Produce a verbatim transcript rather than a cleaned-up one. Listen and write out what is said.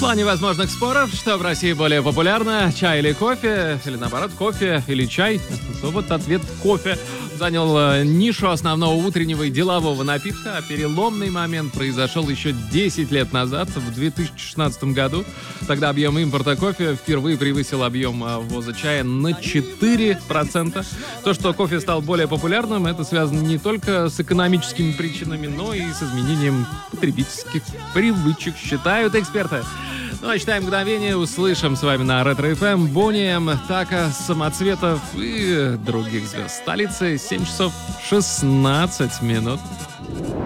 плане возможных споров, что в России более популярно, чай или кофе, или наоборот, кофе или чай, то вот ответ кофе занял э, нишу основного утреннего и делового напитка, а переломный момент произошел еще десять лет назад, в две тысячи шестнадцатом году. Тогда объем импорта кофе впервые превысил объем э, ввоза чая на четыре процента. То, что кофе стал более популярным, это связано не только с экономическими причинами, но и с изменением потребительских привычек, считают эксперты. Ну а читаем мгновение, услышим с вами на Ретро эф эм Бони Эм, Така, Самоцветов и других звезд столицы. семь часов шестнадцать минут.